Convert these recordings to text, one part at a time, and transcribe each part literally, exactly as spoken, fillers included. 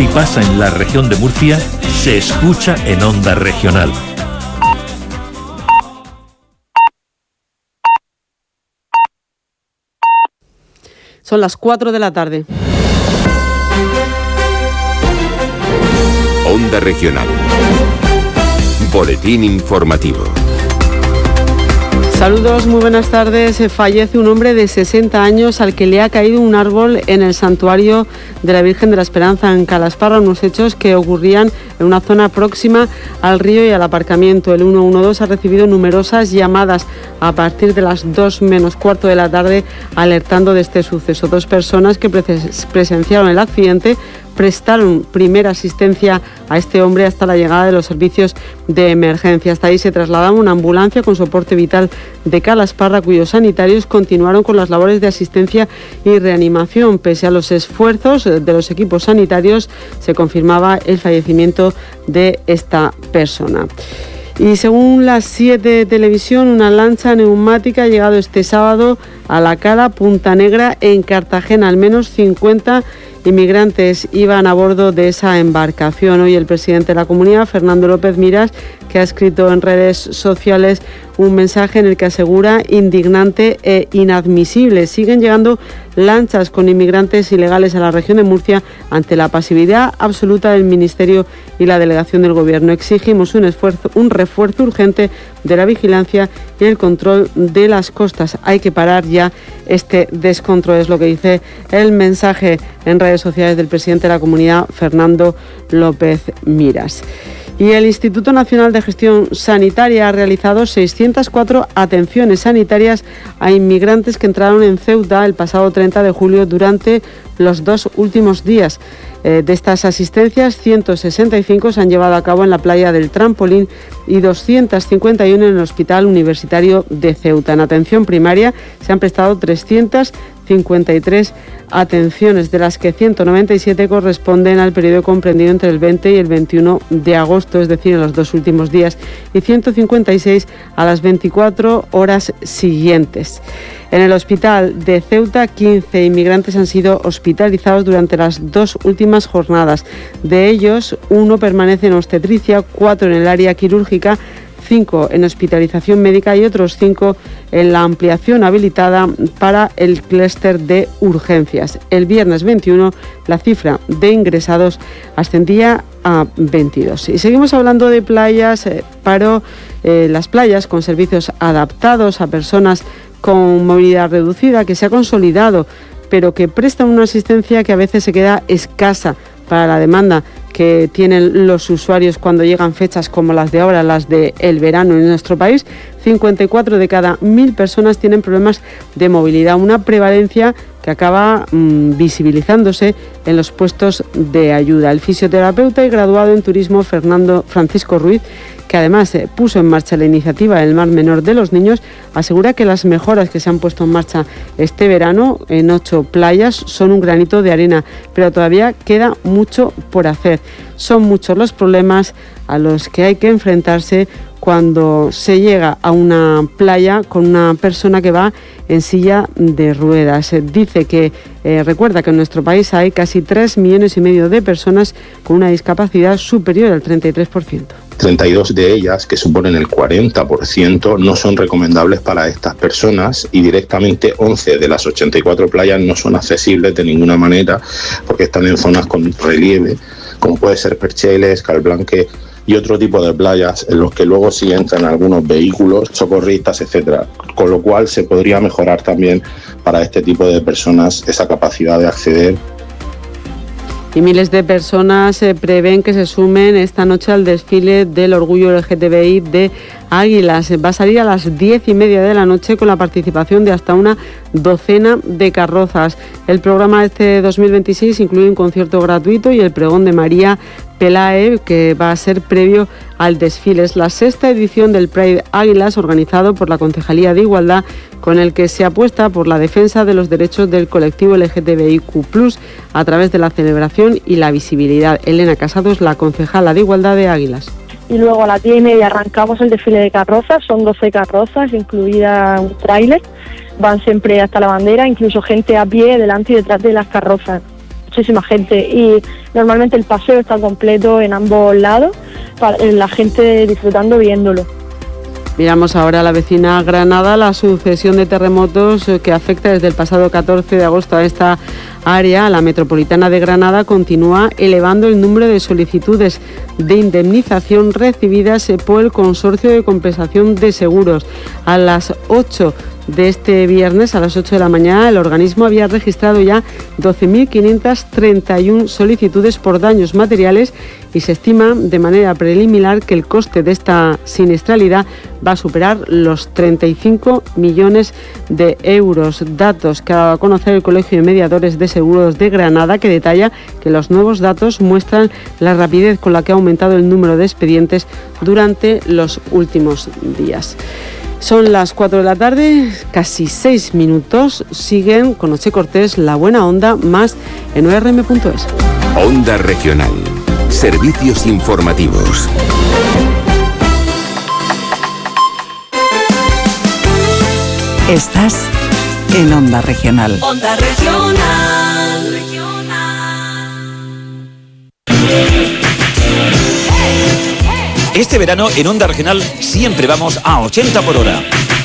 Si pasa en la región de Murcia, se escucha en Onda Regional. Son las cuatro de la tarde. Onda Regional. Boletín informativo. Saludos, muy buenas tardes. Fallece un hombre de sesenta años al que le ha caído un árbol en el santuario de la Virgen de la Esperanza en Calasparra, unos hechos que ocurrían en una zona próxima al río y al aparcamiento. El ciento doce ha recibido numerosas llamadas a partir de las dos menos cuarto de la tarde alertando de este suceso. Dos personas que presenciaron el accidente prestaron primera asistencia a este hombre hasta la llegada de los servicios de emergencia. Hasta ahí se trasladaba una ambulancia con soporte vital de Calasparra, cuyos sanitarios continuaron con las labores de asistencia y reanimación. Pese a los esfuerzos de los equipos sanitarios, se confirmaba el fallecimiento de esta persona. Y según las siete de Televisión, una lancha neumática ha llegado este sábado a la cala Punta Negra en Cartagena. Al menos cincuenta inmigrantes iban a bordo de esa embarcación. Hoy el presidente de la comunidad, Fernando López Miras, que ha escrito en redes sociales un mensaje en el que asegura indignante e inadmisible. Siguen llegando lanchas con inmigrantes ilegales a la región de Murcia ante la pasividad absoluta del Ministerio y la delegación del Gobierno. Exigimos un esfuerzo, un refuerzo urgente de la vigilancia y el control de las costas. Hay que parar ya este descontrol, es lo que dice el mensaje en redes sociales del presidente de la comunidad, Fernando López Miras. Y el Instituto Nacional de Gestión Sanitaria ha realizado seiscientas cuatro atenciones sanitarias a inmigrantes que entraron en Ceuta el pasado treinta de julio durante los dos últimos días. Eh, de estas asistencias, ciento sesenta y cinco se han llevado a cabo en la playa del Trampolín y doscientas cincuenta y uno en el Hospital Universitario de Ceuta. En atención primaria se han prestado trescientas cincuenta y tres atenciones, de las que ciento noventa y siete corresponden al periodo comprendido entre el veinte y el veintiuno de agosto, es decir, en los dos últimos días, y ciento cincuenta y seis a las veinticuatro horas siguientes. En el hospital de Ceuta, quince inmigrantes han sido hospitalizados durante las dos últimas jornadas. De ellos, uno permanece en obstetricia, cuatro en el área quirúrgica, cinco en hospitalización médica y otros cinco en la ampliación habilitada para el clúster de urgencias. El viernes veintiuno la cifra de ingresados ascendía a veintidós. Y seguimos hablando de playas, eh, paro eh, las playas con servicios adaptados a personas con movilidad reducida, que se ha consolidado, pero que prestan una asistencia que a veces se queda escasa para la demanda que tienen los usuarios cuando llegan fechas como las de ahora, las del verano en nuestro país. cincuenta y cuatro de cada mil personas tienen problemas de movilidad, una prevalencia que acaba mmm, visibilizándose en los puestos de ayuda. El fisioterapeuta y graduado en turismo Fernando Francisco Ruiz, que además eh, puso en marcha la iniciativa del Mar Menor de los Niños, asegura que las mejoras que se han puesto en marcha este verano en ocho playas son un granito de arena, pero todavía queda mucho por hacer. Son muchos los problemas a los que hay que enfrentarse cuando se llega a una playa con una persona que va en silla de ruedas. Dice que, eh, recuerda que en nuestro país hay casi tres millones y medio de personas con una discapacidad superior al treinta y tres por ciento. treinta y dos de ellas, que suponen el cuarenta por ciento, no son recomendables para estas personas y directamente once de las ochenta y cuatro playas no son accesibles de ninguna manera porque están en zonas con relieve, como puede ser Percheles, Calblanque y otro tipo de playas en los que luego sí entran algunos vehículos, socorristas, etcétera. Con lo cual se podría mejorar también para este tipo de personas esa capacidad de acceder. Y miles de personas eh, prevén que se sumen esta noche al desfile del orgullo L G T B I de Águilas. Va a salir a las diez y media de la noche con la participación de hasta una docena de carrozas. El programa de este dos mil veintiséis incluye un concierto gratuito y el pregón de María Pelae, que va a ser previo al desfile. Es la sexta edición del Pride Águilas, organizado por la Concejalía de Igualdad, con el que se apuesta por la defensa de los derechos del colectivo L G T B I Q plus, a través de la celebración y la visibilidad. Elena Casado es la concejala de Igualdad de Águilas. Y luego a las diez y media arrancamos el desfile de carrozas, son doce carrozas, incluida un tráiler, van siempre hasta la bandera, incluso gente a pie delante y detrás de las carrozas. muchísima gente y normalmente el paseo está completo en ambos lados, para la gente disfrutando viéndolo. Miramos ahora a la vecina Granada. La sucesión de terremotos que afecta desde el pasado catorce de agosto a esta área, a la metropolitana de Granada, continúa elevando el número de solicitudes de indemnización recibidas por el Consorcio de Compensación de Seguros. A las ocho de este viernes, a las ocho de la mañana, el organismo había registrado ya doce mil quinientas treinta y una solicitudes por daños materiales y se estima de manera preliminar que el coste de esta siniestralidad va a superar los treinta y cinco millones de euros. Datos que ha dado a conocer el Colegio de Mediadores de Seguros de Granada, que detalla que los nuevos datos muestran la rapidez con la que ha aumentado el número de expedientes durante los últimos días. Son las cuatro de la tarde, casi seis minutos. Siguen con Noche Cortés, La Buena Onda, más en o r m punto es. Onda Regional. Servicios informativos. Estás en Onda Regional. Onda Regional. Este verano en Onda Regional siempre vamos a ochenta por hora.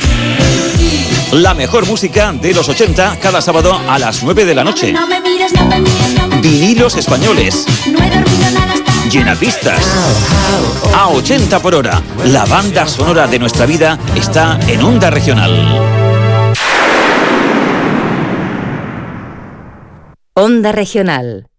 La mejor música de los ochenta cada sábado a las nueve de la noche. No me mires, no me mires, no me Vinilos españoles. No he dormido nada hasta... Llenapistas. A ochenta por hora. La banda sonora de nuestra vida está en Onda Regional. Onda Regional.